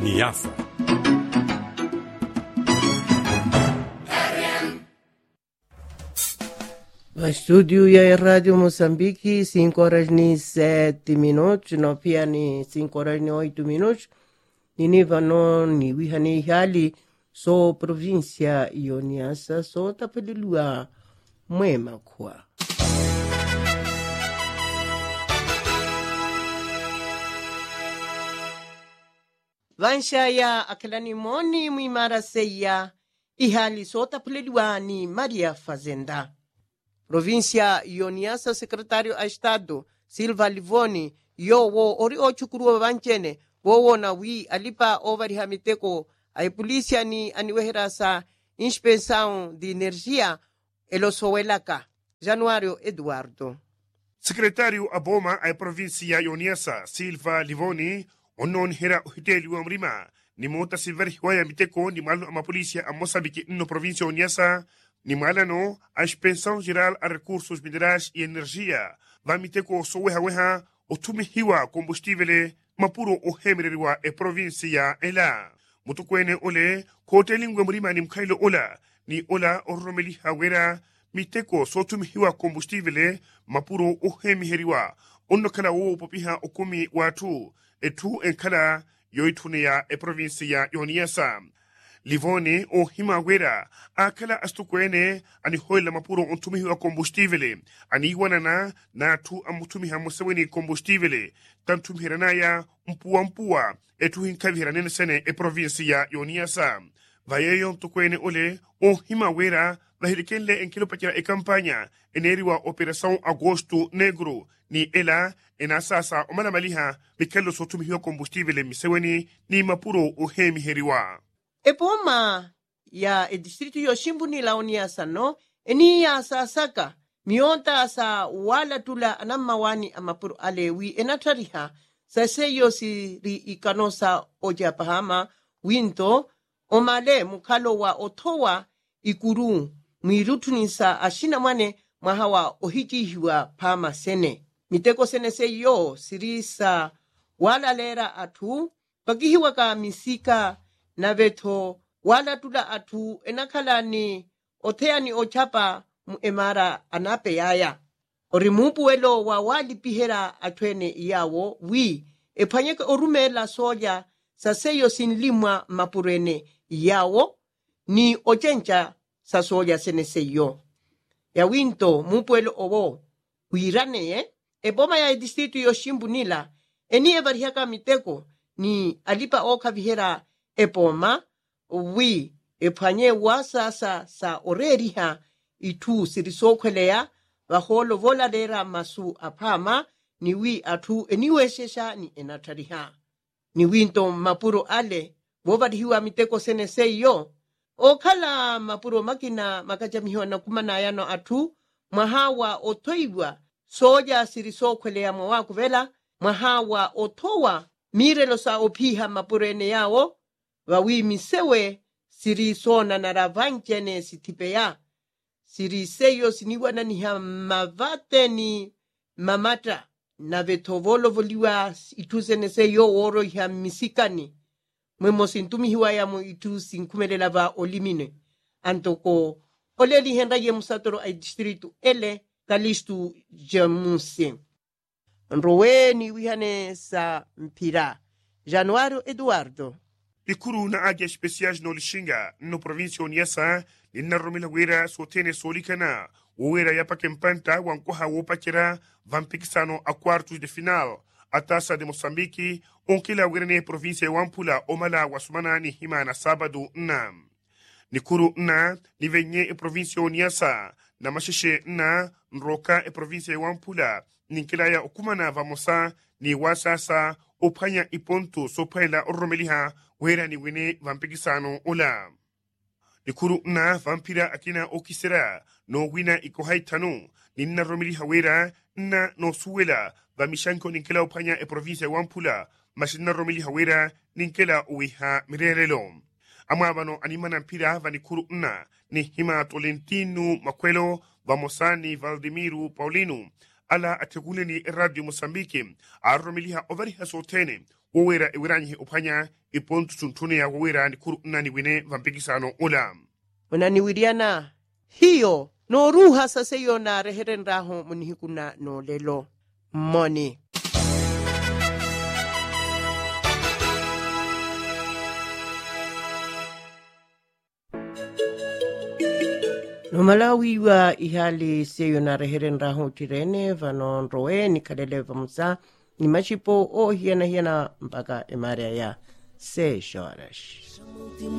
Niassa. Va studio ya Radio Moçambique, 5 horas ni 7 minutos, no pia ni 5 horas ni 8 minutos. Niniva no ni wihani hali so província iyo Niassa so tapelilua mwema kwa. Vansha ya akalani moni mwimara seya ihali so tapelilua ni Maria Fazenda. Província iyo Niassa, secretário a Estado Silva Livoni yo wo ori ochukuru vanchene wo na wi alipa over hamiteko a polícia ni aniweherasa inspeção de energia elosowelaka Januário Eduardo. Secretário Aboma a província iyo Niassa Silva Livoni onon hera hoteli wa mrima ni mota silver hoya miteko ni malu ama polícia a Moçambique no província iyo Niassa ni malano a inspeção geral a recursos minerais e energia va miteko so weha o tumihiwa combustível mapuro o hemereriwa e província ela mutukwene ole hotelingwe mrima ni mkailo ola ni ola o romeli hawera miteko so tumihiwa combustível mapuro o hemiheriwa onno kala wo popiha okumi watu etu enkala yoituneya e província iyo Niassa. Livoni o himawera akala astukwene ani hoila mapuro ontumihiwa combustível ani iwanana na tu amutumiha moseweni combustível tantumhiranaya mpua etu hinkavihiranene sene e província iyo Niassa. Vayeyon tukwene ole o himawera vahirikenle enkilopatira e campaña eneriwa operação Agosto Negro ni ela enasasa omanamaliha mikelo sotumihiwa combustível miseweni ni mapuro o hemiheriwa. Epoma ya distrito yo shimbunila Niassa no eni ya sasaka mionta sa wala tula anamawani amapuru alewi enatariha saseyo siri ikanosa oja pahama winto omale mukalo wa otowa ikuru mwirutunisa ashina mwane mahawa ohikihiwa pama sene miteko sene seyo sirisa wala lera atu pakihiwa ka misika na veto wala tula atu enakhalani otheani ochapa mu emara anape yaya orimupu welo wa wali pihera atwene iyawo wi ephanyeke orumela soja saseyo sinlimwa mapurene iyawo ni ochencha sa soja seneseyo ya winto mupuelo owo wirane eboma ya distrito yo shimbunila eni evarihaka miteko ni alipa oka vihera epoma wi ephanye wasasa sa oreriha itu sirisokwelea vaholo volalera masu apama ni wi atu eniweshesha ni enatariha ni winto mapuro ale vovarihiwa miteko seneseyo okhala mapuro makina makajamihiwa na kumana yano atu mwahawa otoiwa soja sirisokwelea mwawakuvela mwahawa otowa mirelo sa opiha mapurene yawo vawi misewe sirisona na ravanchene sitipeya siriseyo siniwana ni mavate ni mamata na vetovolo voliwa ituseneseyo oro ya misikani mwemo sintumihiwa ya mo itu sinkumelela va olimine antoko oleli henra ye musatoro ay distrito ele kalistu jamusi nroweni wihane sa mpira Januário Eduardo. Ikuru na águia especiais no Lixinga, no província de Niassa, nina romila wera sotene solikana, wera yapa kempanta wankoha wopakera vampikisano a quartos de final. A taça de Moçambique, onkila wera ne província wampula omala wasumana ni hima na sábado na. Nikuru na ni venye e província de Niassa, na mashishe na nroka e província wampula, ninkila ya okumana vamosa ni wasasa opanya iponto sopaila oromeliha wera ni wene vampikisano ola. Nikuru na vampira akina okisera no wina ikohaitano nina romeliha wera na no suela vamishanko ninkela opanya e província wampula mashina romeliha wera ninkela uiha mirerelo. Amabano animana mpira vanikuru na ni hima Tolentino Makwelo vamosani Valdemiro Paulino ala ateguleni Radio Moçambique arromeliha overiha sotene wowera iwiranyihe uphwanya ipontu tunthune ya wowera ni khuru nnani wine vampikisano ula unaniwiriana hiyo noruha saseyo na reherenraho munihikuna no lelo moni no Malawi wa ihali seyo na reherenraho tirene vano roe ni kalele vamusa ni machipo o hiana mpaka emaria ya 6 horas.